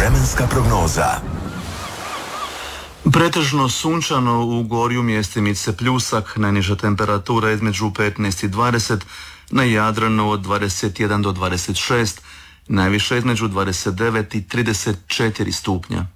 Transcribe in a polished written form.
Vremenska prognoza. Pretežno sunčano, u Gorju mjestimice pljusak, najniža temperatura između 15 i 20, na Jadranu od 21 do 26, najviše između 29 i 34 stupnja.